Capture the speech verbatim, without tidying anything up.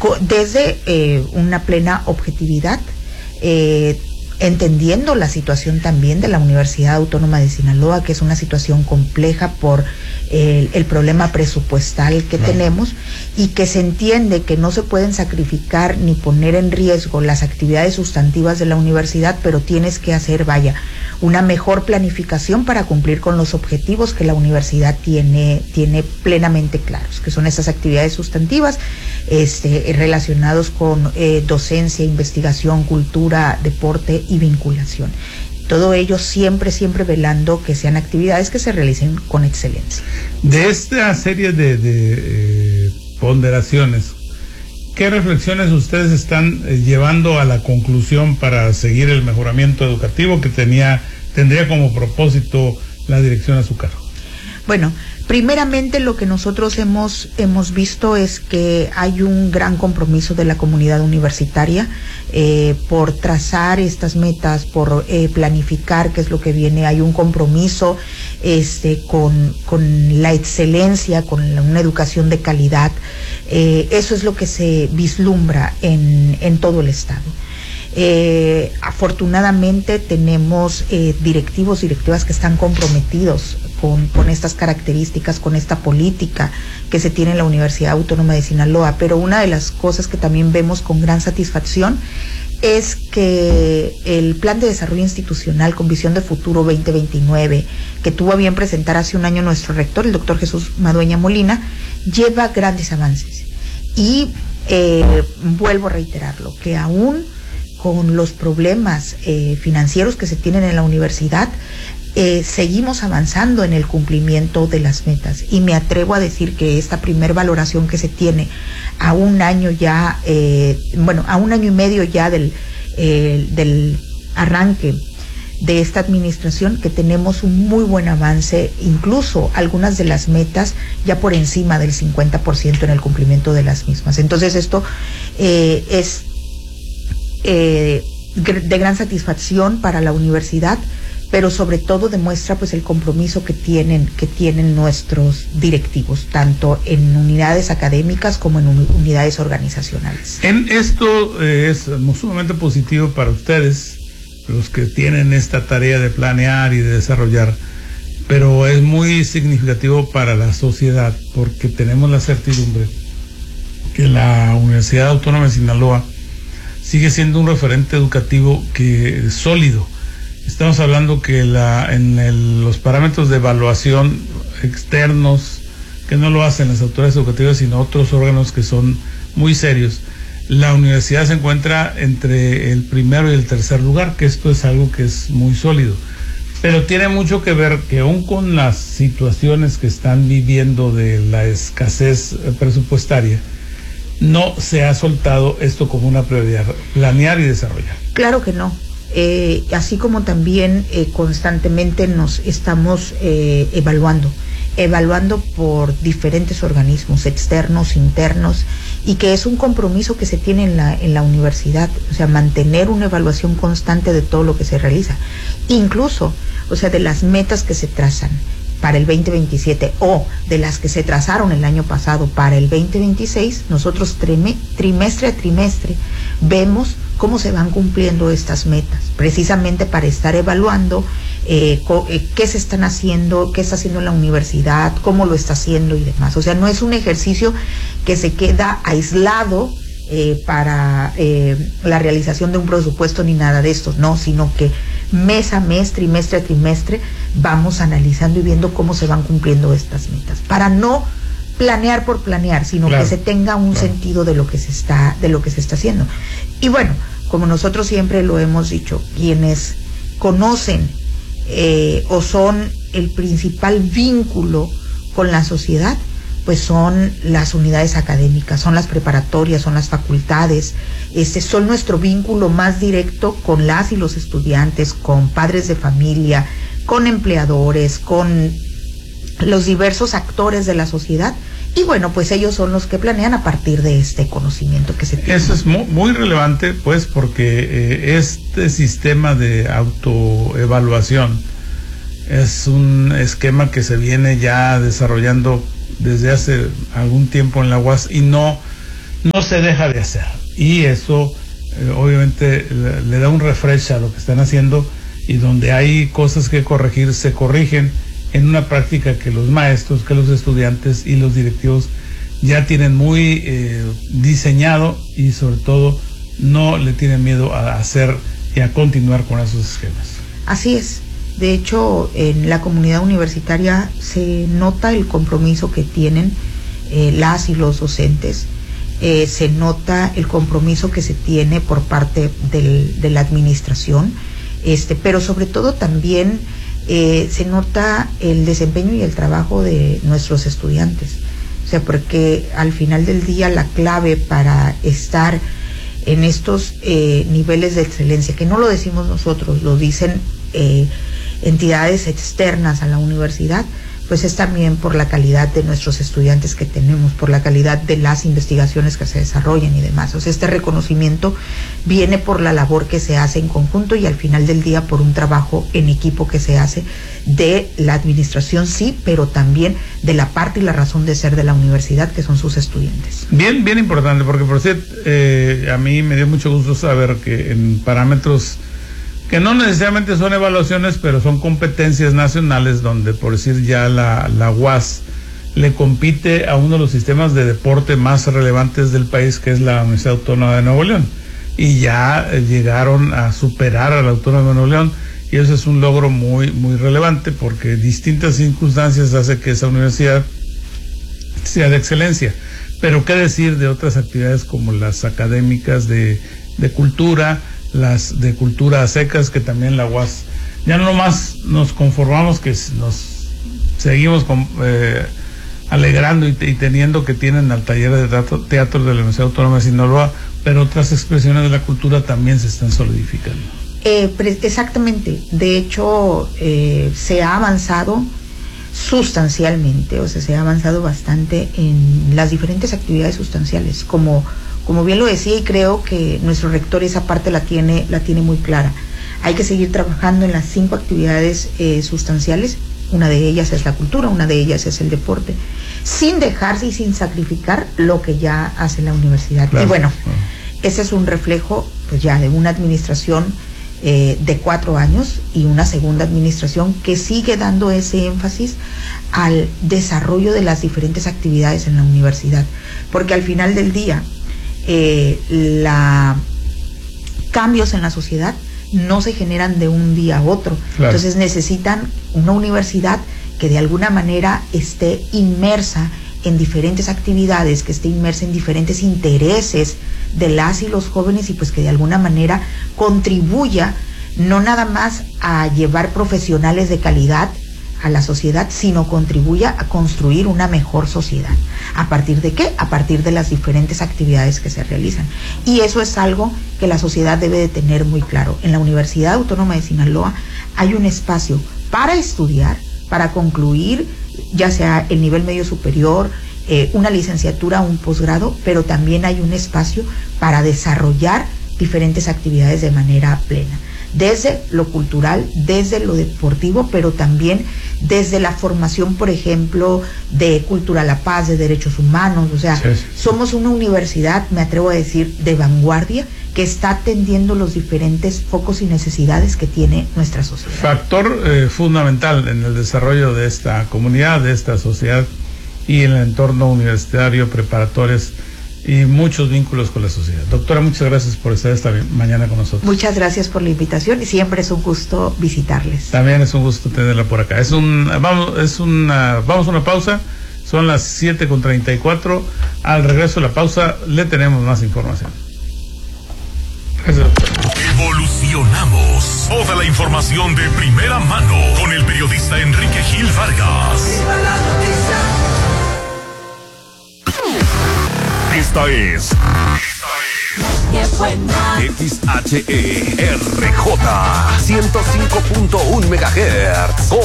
desde eh, una plena objetividad, eh, entendiendo la situación también de la Universidad Autónoma de Sinaloa, que es una situación compleja por el, el problema presupuestal que claro. tenemos, y que se entiende que no se pueden sacrificar ni poner en riesgo las actividades sustantivas de la universidad, pero tienes que hacer, vaya, una mejor planificación para cumplir con los objetivos que la universidad tiene, tiene plenamente claros, que son esas actividades sustantivas este, relacionados con eh, docencia, investigación, cultura, deporte y vinculación. Todo ello siempre, siempre velando que sean actividades que se realicen con excelencia. De esta serie de, de eh, ponderaciones, ¿qué reflexiones ustedes están eh, llevando a la conclusión para seguir el mejoramiento educativo que tenía tendría como propósito la dirección a su cargo? Bueno, primeramente lo que nosotros hemos hemos visto es que hay un gran compromiso de la comunidad universitaria eh, por trazar estas metas, por eh, planificar qué es lo que viene. Hay un compromiso este con con la excelencia, con la, una educación de calidad. Eh, eso es lo que se vislumbra en en todo el estado. Eh, afortunadamente tenemos eh, directivos, directivas que están comprometidos con, con estas características, con esta política que se tiene en la Universidad Autónoma de Sinaloa, pero una de las cosas que también vemos con gran satisfacción es que el Plan de Desarrollo Institucional con Visión de Futuro veinte veintinueve, que tuvo a bien presentar hace un año nuestro rector, el doctor Jesús Madueña Molina, lleva grandes avances. Y eh, vuelvo a reiterarlo, que aún con los problemas eh, financieros que se tienen en la universidad, eh, seguimos avanzando en el cumplimiento de las metas. Y me atrevo a decir que esta primer valoración que se tiene a un año ya, eh, bueno, a un año y medio ya del, eh, del arranque de esta administración, que tenemos un muy buen avance, incluso algunas de las metas ya por encima del cincuenta por ciento en el cumplimiento de las mismas. Entonces esto eh, es Eh, de gran satisfacción para la universidad, pero sobre todo demuestra pues el compromiso que tienen que tienen nuestros directivos, tanto en unidades académicas como en unidades organizacionales. En esto eh, es sumamente positivo para ustedes, los que tienen esta tarea de planear y de desarrollar, pero es muy significativo para la sociedad, porque tenemos la certidumbre que la Universidad Autónoma de Sinaloa sigue siendo un referente educativo que sólido. Estamos hablando que la, en el, los parámetros de evaluación externos, que no lo hacen las autoridades educativas, sino otros órganos que son muy serios, la universidad se encuentra entre el primero y el tercer lugar, que esto es algo que es muy sólido. Pero tiene mucho que ver que aún con las situaciones que están viviendo de la escasez presupuestaria, no se ha soltado esto como una prioridad, planear y desarrollar. Claro que no. Eh, así como también eh, constantemente nos estamos eh, evaluando, evaluando por diferentes organismos externos, internos, y que es un compromiso que se tiene en la, en la universidad, o sea, mantener una evaluación constante de todo lo que se realiza, incluso, o sea, de las metas que se trazan para el veinte veintisiete o de las que se trazaron el año pasado para el veinte veintiséis, nosotros trime, trimestre a trimestre vemos cómo se van cumpliendo estas metas, precisamente para estar evaluando eh, co, eh, qué se están haciendo, qué está haciendo la universidad, cómo lo está haciendo y demás. O sea, no es un ejercicio que se queda aislado eh, para eh, la realización de un presupuesto ni nada de esto, no, sino que mes a mes, trimestre a trimestre, vamos analizando y viendo cómo se van cumpliendo estas metas, para no planear por planear, sino claro, que se tenga un claro. sentido de lo que se está, de lo que se está haciendo. Y bueno, como nosotros siempre lo hemos dicho, quienes conocen eh, o son el principal vínculo con la sociedad, pues son las unidades académicas, son las preparatorias, son las facultades, este, son nuestro vínculo más directo con las y los estudiantes, con padres de familia, con empleadores, con los diversos actores de la sociedad, y bueno, pues ellos son los que planean a partir de este conocimiento que se tiene. Eso es muy, muy relevante, pues, porque eh, este sistema de autoevaluación es un esquema que se viene ya desarrollando desde hace algún tiempo en la U A S, y no no se deja de hacer. Y eso eh, obviamente le, le da un refresh a lo que están haciendo, y donde hay cosas que corregir, se corrigen en una práctica que los maestros, que los estudiantes y los directivos ya tienen muy eh, diseñado, y sobre todo no le tienen miedo a hacer y a continuar con esos esquemas. Así es. De hecho, en la comunidad universitaria se nota el compromiso que tienen eh, las y los docentes, eh, se nota el compromiso que se tiene por parte del, de la administración, este, pero sobre todo también eh, se nota el desempeño y el trabajo de nuestros estudiantes. O sea, porque al final del día la clave para estar en estos eh, niveles de excelencia, que no lo decimos nosotros, lo dicen eh, entidades externas a la universidad, pues es también por la calidad de nuestros estudiantes que tenemos, por la calidad de las investigaciones que se desarrollan y demás. O sea, este reconocimiento viene por la labor que se hace en conjunto, y al final del día por un trabajo en equipo que se hace de la administración, sí, pero también de la parte y la razón de ser de la universidad, que son sus estudiantes. Bien, bien importante, porque por cierto, eh, a mí me dio mucho gusto saber que en parámetros que no necesariamente son evaluaciones, pero son competencias nacionales, donde por decir ya la, la U A S le compite a uno de los sistemas de deporte más relevantes del país, que es la Universidad Autónoma de Nuevo León, y ya eh, llegaron a superar a la Autónoma de Nuevo León, y eso es un logro muy, muy relevante, porque distintas circunstancias hace que esa universidad sea de excelencia. Pero qué decir de otras actividades como las académicas de, de cultura, las de cultura a secas, que también la U A S, ya no nomás nos conformamos que nos seguimos con, eh, alegrando y, y teniendo que tienen al taller de teatro, teatro de la Universidad Autónoma de Sinaloa, pero otras expresiones de la cultura también se están solidificando. Eh, exactamente, de hecho eh, se ha avanzado sustancialmente, o sea, se ha avanzado bastante en las diferentes actividades sustanciales, como Como bien lo decía, y creo que nuestro rector esa parte la tiene, la tiene muy clara. Hay que seguir trabajando en las cinco actividades eh, sustanciales. Una de ellas es la cultura, una de ellas es el deporte, sin dejarse y sin sacrificar lo que ya hace la universidad. Claro, y bueno, claro. Ese es un reflejo pues ya de una administración eh, de cuatro años y una segunda administración que sigue dando ese énfasis al desarrollo de las diferentes actividades en la universidad, porque al final del día Eh, la cambios en la sociedad no se generan de un día a otro. Claro. Entonces necesitan una universidad que de alguna manera esté inmersa en diferentes actividades, que esté inmersa en diferentes intereses de las y los jóvenes, y pues que de alguna manera contribuya no nada más a llevar profesionales de calidad a la sociedad, sino contribuya a construir una mejor sociedad. ¿A partir de qué? A partir de las diferentes actividades que se realizan. Y eso es algo que la sociedad debe de tener muy claro. En la Universidad Autónoma de Sinaloa hay un espacio para estudiar, para concluir, ya sea el nivel medio superior, eh, una licenciatura, un posgrado, pero también hay un espacio para desarrollar diferentes actividades de manera plena. Desde lo cultural, desde lo deportivo, pero también desde la formación, por ejemplo, de cultura a la paz, de derechos humanos. O sea, sí, sí. Somos una universidad, me atrevo a decir, de vanguardia, que está atendiendo los diferentes focos y necesidades que tiene nuestra sociedad. Factor eh, fundamental en el desarrollo de esta comunidad, de esta sociedad, y en el entorno universitario, preparatorios y muchos vínculos con la sociedad. Doctora, muchas gracias por estar esta mañana con nosotros. Muchas gracias por la invitación, y siempre es un gusto visitarles. También es un gusto tenerla por acá. Es un, vamos, es una, vamos a una pausa. Son las siete con treinta y cuatro. Al regreso de la pausa le tenemos más información. Gracias, doctora. Evolucionamos. Toda la información de primera mano con el periodista Enrique Gil Vargas. Esta es, esta es X H E R J ciento cinco punto uno megahertz.